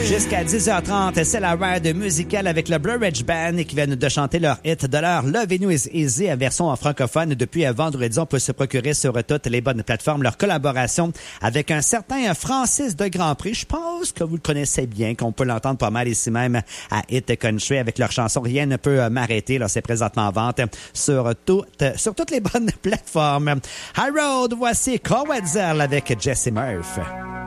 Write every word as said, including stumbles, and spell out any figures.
Jusqu'à dix heures trente, c'est la ride musicale avec le Blue Ridge Band qui viennent de chanter leur hit de leur Lovin' You Is Easy en version en francophone. Depuis vendredi, on peut se procurer sur toutes les bonnes plateformes leur collaboration avec un certain Francis de Grandpré. Je pense que vous le connaissez bien, qu'on peut l'entendre pas mal ici même à Hit Country avec leur chanson Rien ne peut m'arrêter. Là, c'est présentement en vente sur, tout, sur toutes les bonnes plateformes. High Road, voici Cowetzel avec Jesse Murphy.